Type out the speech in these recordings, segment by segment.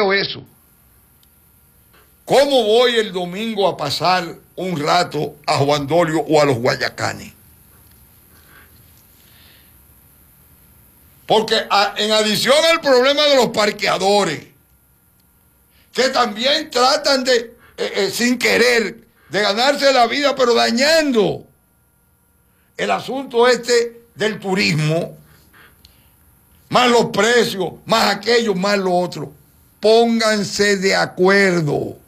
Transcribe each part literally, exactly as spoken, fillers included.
veo eso. ¿Cómo voy el domingo a pasar un rato a Juan Dolio o a los Guayacanes? Porque a, en adición al problema de los parqueadores, que también tratan de, eh, eh, sin querer, de ganarse la vida, pero dañando el asunto este del turismo, más los precios, más aquello, más lo otro. Pónganse de acuerdo.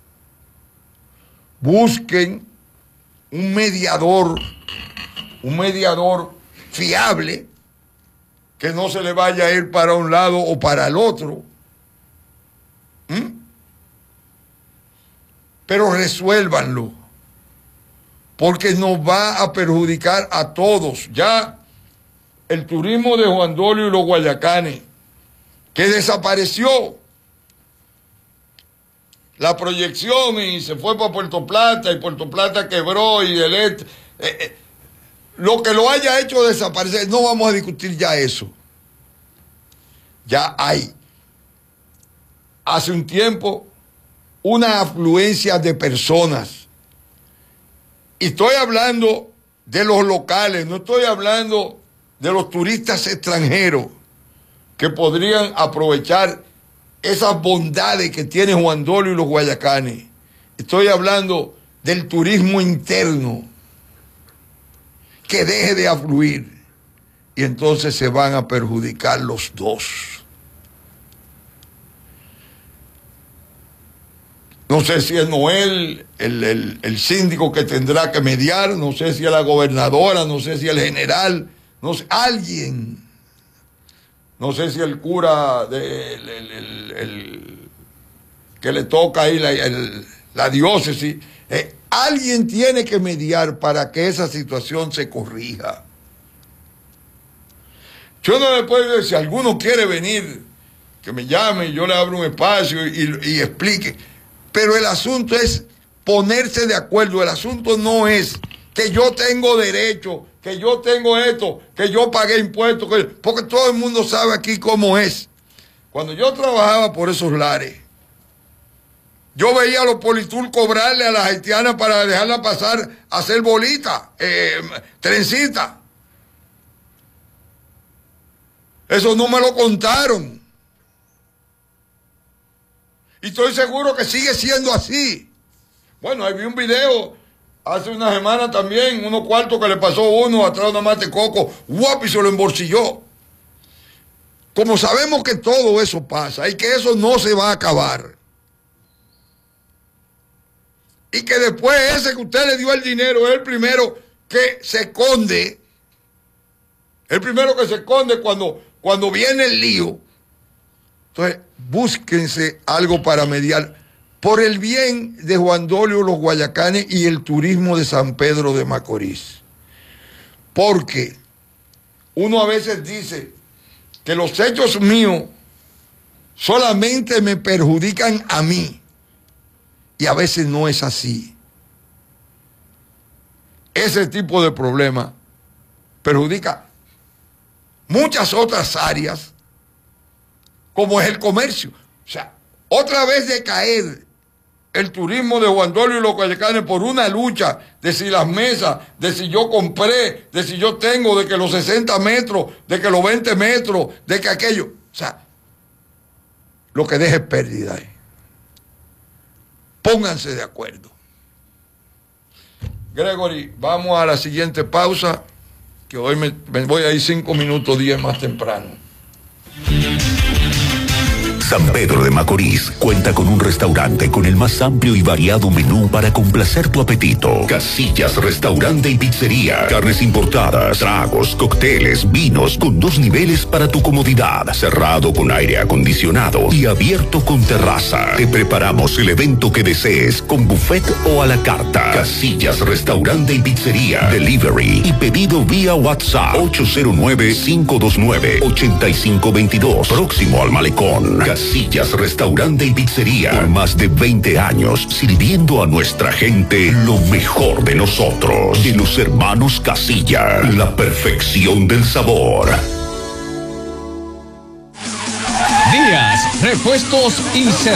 Busquen un mediador, un mediador fiable, que no se le vaya a ir para un lado o para el otro. ¿Mm? Pero resuélvanlo, porque nos va a perjudicar a todos. Ya el turismo de Juan Dolio y los Guayacanes, que desapareció la proyección y se fue para Puerto Plata, y Puerto Plata quebró, y el este, eh, eh, lo que lo haya hecho desaparecer, no vamos a discutir ya eso. Ya hay, hace un tiempo, una afluencia de personas. Y estoy hablando de los locales, no estoy hablando de los turistas extranjeros que podrían aprovechar esas bondades que tiene Juan Dolio y los Guayacanes. Estoy hablando del turismo interno, que deje de afluir, y entonces se van a perjudicar los dos. No sé si es Noel, el, el, el síndico que tendrá que mediar, no sé si es la gobernadora, no sé si el general, no sé, alguien, no sé si el cura de, el, el, el, el, que le toca ahí la, el, la diócesis, eh, alguien tiene que mediar para que esa situación se corrija. Yo no le puedo decir, si alguno quiere venir, que me llame, yo le abro un espacio y, y explique. Pero el asunto es ponerse de acuerdo. El asunto no es que yo tengo derecho, que yo tengo esto, que yo pagué impuestos, que, porque todo el mundo sabe aquí cómo es. Cuando yo trabajaba por esos lares, yo veía a los Politur cobrarle a las haitianas para dejarla pasar a hacer bolita, eh, trencita. Eso no me lo contaron. Y estoy seguro que sigue siendo así. Bueno, ahí vi un video hace una semana también, unos cuartos que le pasó uno atrás de una mate coco, guapo, y se lo embolsilló. Como sabemos que todo eso pasa y que eso no se va a acabar, y que después ese que usted le dio el dinero es el primero que se esconde, el primero que se esconde cuando, cuando viene el lío. Entonces, búsquense algo para mediar por el bien de Juan Dolio, los Guayacanes y el turismo de San Pedro de Macorís. Porque uno a veces dice que los hechos míos solamente me perjudican a mí, y a veces no es así. Ese tipo de problema perjudica muchas otras áreas, como es el comercio. O sea, otra vez de caer el turismo de Juan Dolio y los Guayacanes por una lucha de si las mesas, de si yo compré, de si yo tengo, de que los sesenta metros, de que los veinte metros, de que aquello. O sea, lo que deja es pérdida ahí. Pónganse de acuerdo. Gregory, vamos a la siguiente pausa, que hoy me, me voy a ir cinco minutos, diez más temprano. San Pedro de Macorís cuenta con un restaurante con el más amplio y variado menú para complacer tu apetito. Casillas Restaurante y Pizzería. Carnes importadas, tragos, cócteles, vinos con dos niveles para tu comodidad. Cerrado con aire acondicionado y abierto con terraza. Te preparamos el evento que desees con buffet o a la carta. Casillas Restaurante y Pizzería. Delivery y pedido vía WhatsApp ocho cero nueve, cinco dos nueve, ocho cinco dos dos. Próximo al Malecón. Casillas Restaurante y Pizzería. Por más de veinte años sirviendo a nuestra gente lo mejor de nosotros. De los hermanos Casilla. La perfección del sabor. Díaz, repuestos y